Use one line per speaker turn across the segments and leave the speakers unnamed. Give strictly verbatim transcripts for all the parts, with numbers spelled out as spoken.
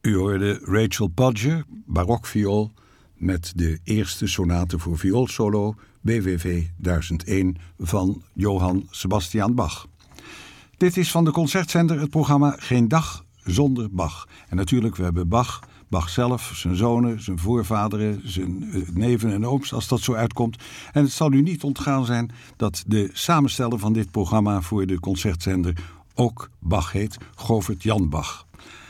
U hoorde Rachel Podger, barokviool, met de eerste sonate voor vioolsolo B W V duizend één van Johann Sebastian Bach. Dit is van de Concertzender het programma Geen Dag Zonder Bach. En natuurlijk, we hebben Bach, Bach zelf, zijn zonen, zijn voorvaderen, zijn neven en ooms, als dat zo uitkomt. En het zal u niet ontgaan zijn dat de samensteller van dit programma voor de Concertzender ook Bach heet, Govert Jan Bach.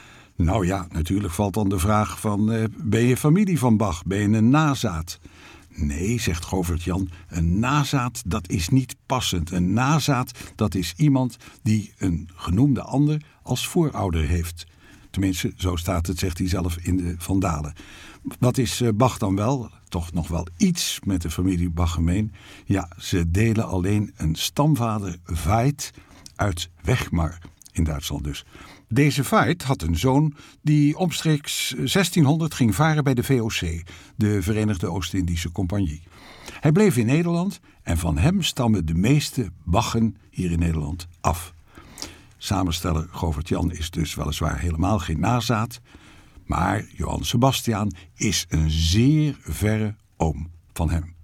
Nou ja, natuurlijk valt dan de vraag van, uh, ben je familie van Bach? Ben je een nazaat? Nee, zegt Govert Jan, een nazaat dat is niet passend. Een nazaat dat is iemand die een genoemde ander als voorouder heeft. Tenminste, zo staat het, zegt hij zelf in de Vandalen. Wat is uh, Bach dan wel? Toch nog wel iets met de familie Bach gemeen. Ja, ze delen alleen een stamvader Veit uit Weimar, in Duitsland dus. Deze Veit had een zoon die omstreeks zestienhonderd ging varen bij de V O C, de Verenigde Oost-Indische Compagnie. Hij bleef in Nederland en van hem stammen de meeste Bachen hier in Nederland af. Samensteller Govert Jan is dus weliswaar helemaal geen nazaat, maar Johann Sebastian is een zeer verre oom van hem.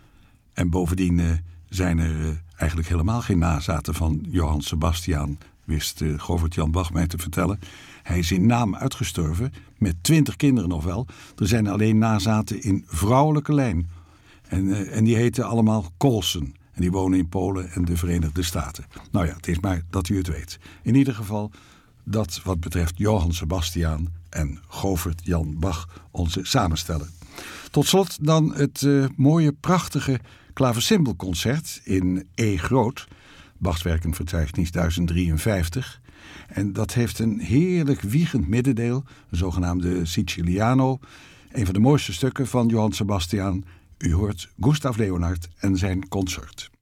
En bovendien uh, zijn er uh, eigenlijk helemaal geen nazaten van Johann Sebastian, wist uh, Govert Jan Bach mij te vertellen. Hij is in naam uitgestorven, met twintig kinderen nog wel. Er zijn alleen nazaten in vrouwelijke lijn. En, uh, en die heten allemaal Colson. En die wonen in Polen en de Verenigde Staten. Nou ja, het is maar dat u het weet. In ieder geval, dat wat betreft Johann Sebastian en Govert Jan Bach, onze samensteller. Tot slot dan het uh, mooie, prachtige klaversymbelconcert in E groot, Bachs werkenverzeichnis duizend drieënvijftig. En dat heeft een heerlijk wiegend middendeel, een zogenaamde Siciliano. Een van de mooiste stukken van Johann Sebastian. U hoort Gustav Leonhardt en zijn consort.